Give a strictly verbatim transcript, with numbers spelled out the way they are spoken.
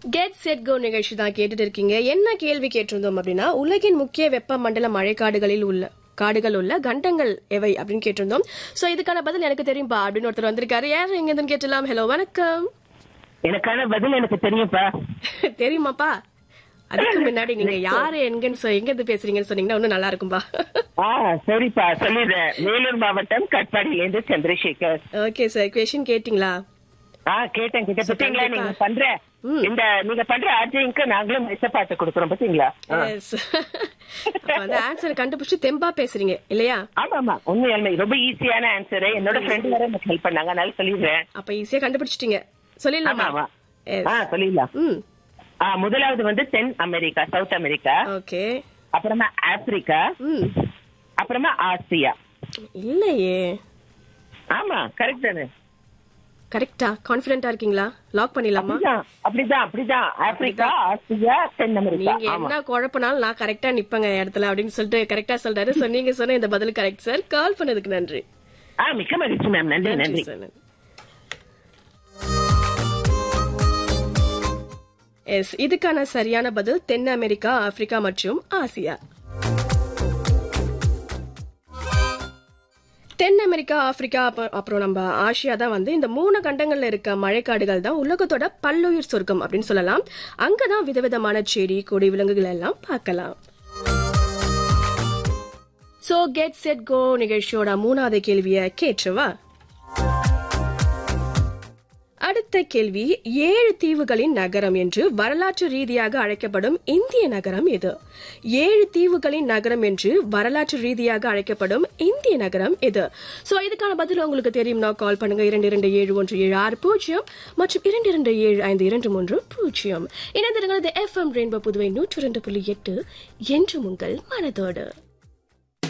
Get set go நிகழ்ச்சி தான் கேட்டுட்டு இருக்கீங்க. என்ன கேள்வி கேட்டிருந்தோம் அப்படின்னா, உலகின் முக்கிய வெப்ப மண்டல மழைக்காடுகளில் உள்ள காடுகள் உள்ள கண்டங்கள் எவை அப்படின்னு கேட்டிருந்தோம். சோ இதுக்கான பதில் எனக்கு தெரியும்பா அப்படின்னு ஒருத்தர் வந்திருக்காரு. யார் எங்க இருந்து கேட்டலாம்? ஹலோ, வணக்கம். எனக்கான பதில் எனக்கு தெரியும்பா. தெரியுமாப்பா? அதுக்கு முன்னாடி நீங்க யாரு எங்கன்னு எங்க இருந்து பேசுறீங்கன்னு சொன்னீங்கன்னா இன்னும் நல்லா இருக்கும்பா. ஆ சரிப்பா, சொல்லிடுறேன். வேலூர் மாவட்டம் கட்பாடியில இருந்து சந்திரசேகர். ஓகே சார், கொஸ்டின் கேட்டீங்களா? ஆ கேட்டேன் கிட்ட பாத்தீங்களா? நீங்க பண்ற இந்த நீங்க பண்ற ஆர்ஜிங்க்கு நாங்களும் மெச பாத்து கொடுக்குறோம் பாத்தீங்களா? அந்த ஆன்சர் கண்டுபிடிச்சு தெம்பா பேசுறீங்க இல்லையா? ஆமா ஆமா, உண்மையாலுமே ரொம்ப ஈஸியான ஆன்சர். என்னோட ஃப்ரெண்ட் வேற எனக்கு ஹெல்ப் பண்ணாங்க, அதனால சொல்லிடுறேன். அப்ப ஈஸியா கண்டுபிடிச்சிட்டீங்க, சொல்லிடலாமா? ஆ சொல்லிடலாம். ஆ முதலாவது வந்து தென் அமெரிக்கா, சவுத் அமெரிக்கா. ஓகே. அப்புறமா ஆப்பிரிக்கா, அப்புறமா ஆசியா. இல்லையே. ஆமா கரெக்ட் தானே? கரெக்டா? கான்ஃபிடென்ட்டா இருக்கீங்களா? லாக் பண்ணிடலாமா? அப்படிதான் அப்படிதான். ஆப்பிரிக்கா, ஆசியா, தென் அமெரிக்கா. நீங்க என்ன குழப்பனாலும் நான் கரெக்டா நிப்பங்க இடத்துல அப்படின்னு சொல்லிட்டு கரெக்டா சொல்றாரு. சோ நீங்க சொன்ன இந்த பதில் கரெக்ட் சார். கால் பண்ணதுக்கு நன்றி. ஆ மிக்க மகிழ்ச்சி மேம். நன்றி நன்றி. எஸ், இதுக்கான சரியான பதில் தென் அமெரிக்கா, ஆப்பிரிக்கா மற்றும் ஆசியா. தென் அமெரிக்கா, ஆப்பிரிக்கா அப்புறம் நம்ம ஆசியா தான் வந்து இந்த மூணு கண்டங்கள்ல இருக்க மழைக்காடுகள் தான் உலகத்தோட பல்லுயிர் சொர்க்கம் அப்படின்னு சொல்லலாம். அங்கதான் விதவிதமான செடி கொடி விலங்குகள் எல்லாம் பார்க்கலாம். சோ கெட் செட் கோ நிகழ்ச்சியோட மூணாவது கேள்விய கேட்டுவா. அடுத்த கேள்வி, ஏழு தீவுகளின் நகரம் என்று வரலாற்று ரீதியாக அழைக்கப்படும் இந்திய நகரம் எது? ஏழு தீவுகளின் நகரம் என்று வரலாற்று ரீதியாக அழைக்கப்படும் இந்திய நகரம் எது? சோ இதுக்கான பதில் உங்களுக்கு தெரியும்னா கால் பண்ணுங்க. இரண்டு இரண்டு ஏழு ஒன்று ஏழு ஆறு பூஜ்ஜியம் மற்றும் இரண்டு இரண்டு ஏழு ஐந்து இரண்டு மூன்று பூஜ்ஜியம். இணைந்திருங்கள். எஃப் எம் ரெயின்போ புதுவை நூற்றி இரண்டு புள்ளி எட்டு என்றும் உங்கள் மனதோடு.